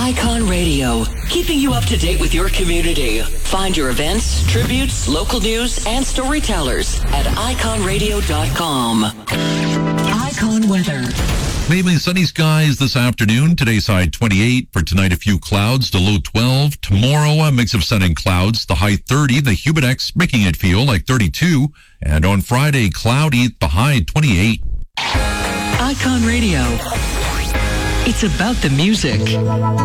Icon Radio, keeping you up to date with your community. Find your events, tributes, local news, and storytellers at iconradio.com. Icon weather. Mainly sunny skies this afternoon. Today's high 28. For tonight, a few clouds, the low 12. Tomorrow, a mix of sun and clouds, the high 30. The Humidex making it feel like 32. And on Friday, cloudy, the high 28. Icon Radio. It's about the music.